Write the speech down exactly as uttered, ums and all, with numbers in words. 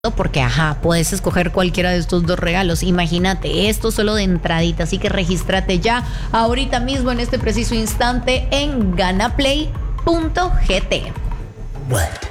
porque ajá, puedes escoger cualquiera de estos dos regalos. Imagínate, esto solo de entradita, así que regístrate ya ahorita mismo en este preciso instante en ganaplay punto gt. What?